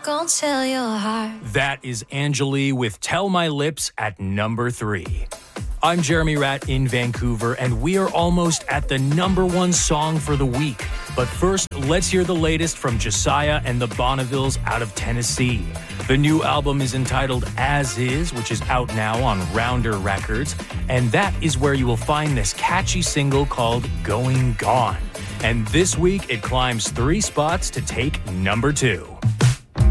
Gon' tell your heart. That is Angeli with Tell My Lips at number 3. I'm Jeremy Ratt in Vancouver, and we are almost at the number 1 song for the week. But first, let's hear the latest from Josiah and the Bonnevilles out of Tennessee. The new album is entitled As Is, which is out now on Rounder Records, and that is where you will find this catchy single called Going Gone. And this week, it climbs 3 spots to take number 2.